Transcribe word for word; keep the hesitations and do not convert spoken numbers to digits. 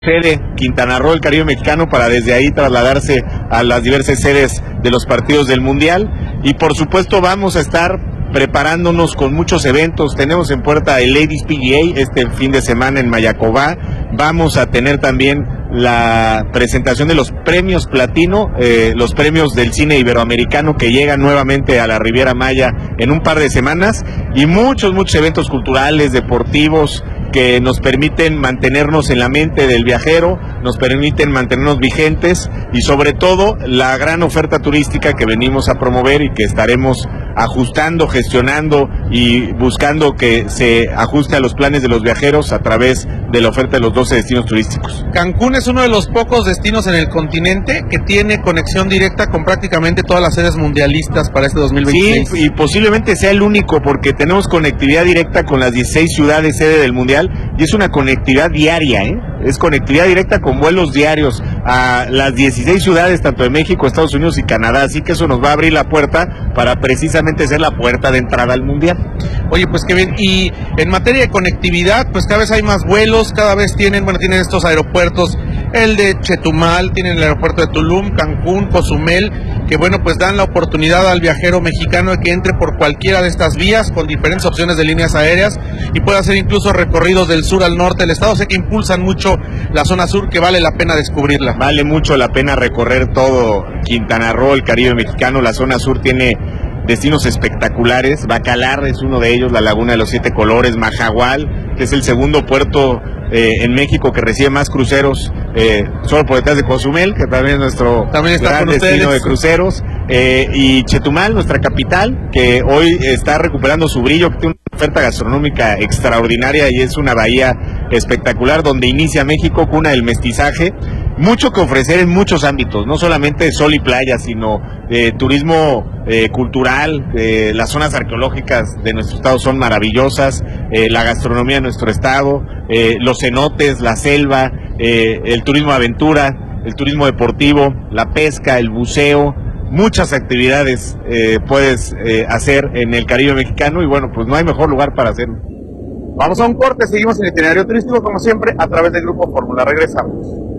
Sede Quintana Roo, el Caribe mexicano, para desde ahí trasladarse a las diversas sedes de los partidos del Mundial. Y por supuesto vamos a estar preparándonos con muchos eventos. Tenemos en puerta el Ladies P G A este fin de semana en Mayacobá. Vamos a tener también la presentación de los premios Platino, eh, los premios del cine iberoamericano que llegan nuevamente a la Riviera Maya en un par de semanas, y muchos, muchos eventos culturales, deportivos, que nos permiten mantenernos en la mente del viajero, nos permiten mantenernos vigentes, y sobre todo la gran oferta turística que venimos a promover y que estaremos ajustando, gestionando y buscando que se ajuste a los planes de los viajeros a través de la oferta de los doce destinos turísticos. Cancún es uno de los pocos destinos en el continente que tiene conexión directa con prácticamente todas las sedes mundialistas para este dos mil veintiséis. Sí, y posiblemente sea el único, porque tenemos conectividad directa con las dieciséis ciudades sede del Mundial, y es una conectividad diaria, ¿eh? Es conectividad directa con vuelos diarios a las dieciséis ciudades, tanto de México, Estados Unidos y Canadá, así que eso nos va a abrir la puerta para precisamente ser la puerta de entrada al Mundial. Oye, pues qué bien. Y en materia de conectividad, pues cada vez hay más vuelos, cada vez tienen, bueno, tienen estos aeropuertos, el de Chetumal, tienen el aeropuerto de Tulum, Cancún, Cozumel, que bueno, pues dan la oportunidad al viajero mexicano de que entre por cualquiera de estas vías con diferentes opciones de líneas aéreas y pueda hacer incluso recorridos del sur al norte del estado. Sé que impulsan mucho la zona sur, que vale la pena descubrirla. Vale mucho la pena recorrer todo Quintana Roo, el Caribe mexicano. La zona sur tiene destinos espectaculares. Bacalar es uno de ellos, la Laguna de los Siete Colores, Majahual, que es el segundo puerto eh, en México que recibe más cruceros, eh, solo por detrás de Cozumel, que también es nuestro también está gran destino de cruceros, eh, y Chetumal, nuestra capital, que hoy está recuperando su brillo, que tiene una oferta gastronómica extraordinaria y es una bahía espectacular donde inicia México, cuna del mestizaje. Mucho que ofrecer en muchos ámbitos, no solamente sol y playa, sino eh, turismo eh, cultural. Eh, las zonas arqueológicas de nuestro estado son maravillosas, eh, la gastronomía de nuestro estado, eh, los cenotes, la selva, eh, el turismo de aventura, el turismo deportivo, la pesca, el buceo. Muchas actividades eh, puedes eh, hacer en el Caribe mexicano, y bueno, pues no hay mejor lugar para hacerlo. Vamos a un corte, seguimos en el itinerario turístico como siempre a través del Grupo Fórmula. Regresamos.